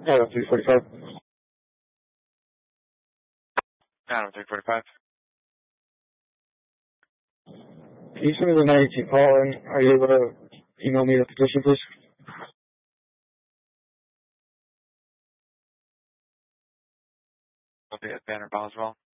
Adam 345. Adam 345. Can you send me the 918 call and are you able to email me the petition, please? I'll be at Banner Boswell.